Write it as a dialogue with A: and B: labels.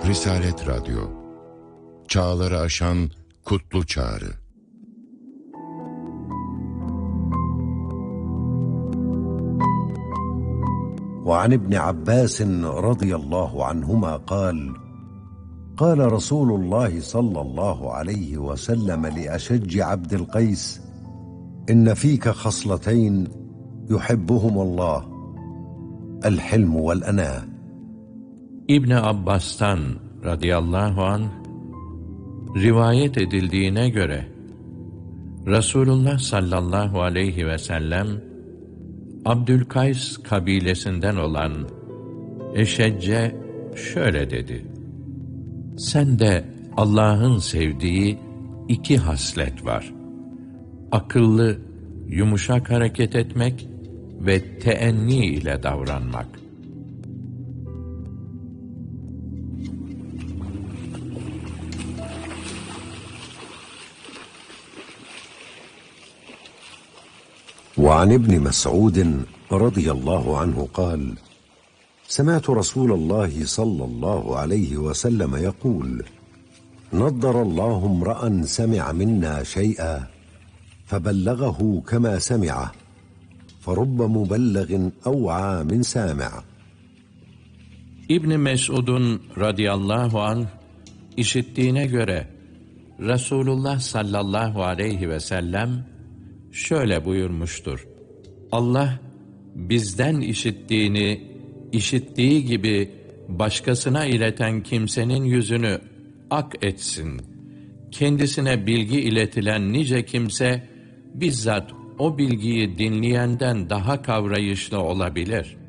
A: Risalet Radyo, çağları aşan kutlu çağrı.
B: وعن ابن عباس رضي الله عنهما قال قال رسول الله صلى الله عليه وسلم لأشج عبد القيس إن فيك خصلتين يحبهما الله الحلم والأناة.
C: İbn Abbas'tan radıyallahu anh rivayet edildiğine göre Resulullah sallallahu aleyhi ve sellem Abdülkays kabilesinden olan Eşecce şöyle dedi: Sende Allah'ın sevdiği iki haslet var. Akıllı, yumuşak hareket etmek ve teenni ile davranmak.
B: وعن ابن مسعود رضي الله عنه قال سمعت رسول الله صلى الله عليه وسلم يقول نضر الله امرأ سمع منا شيئا فبلغه كما سمعه فرب مبلغ أوعى من سامع.
C: İbn Mes'ud'un radıyallahu anh işittiğine göre Resulullah sallallahu aleyhi ve sellem şöyle buyurmuştur: Allah bizden işittiğini işittiği gibi başkasına ileten kimsenin yüzünü ak etsin. Kendisine bilgi iletilen nice kimse bizzat o bilgiyi dinleyenden daha kavrayışlı olabilir.